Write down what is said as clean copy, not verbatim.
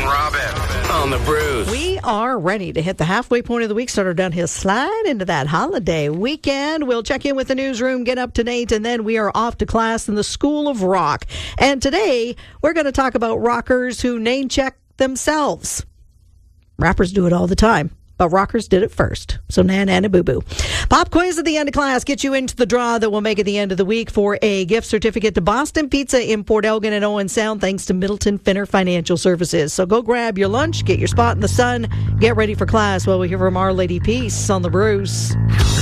Robin on the Brews. We are ready to hit the halfway point of the week, start our downhill slide into that holiday weekend. We'll check in with the newsroom, get up to date, and then we are off to class in the School of Rock. And today, we're going to talk about rockers who name check themselves. Rappers do it all the time, but rockers did it first. So na boo boo. Pop quiz at the end of class gets you into the draw that will make it the end of the week for a gift certificate to Boston Pizza in Port Elgin and Owen Sound, thanks to Middleton Finner Financial Services. So go grab your lunch, get your spot in the sun, get ready for class while we hear from Our Lady Peace on the Brews.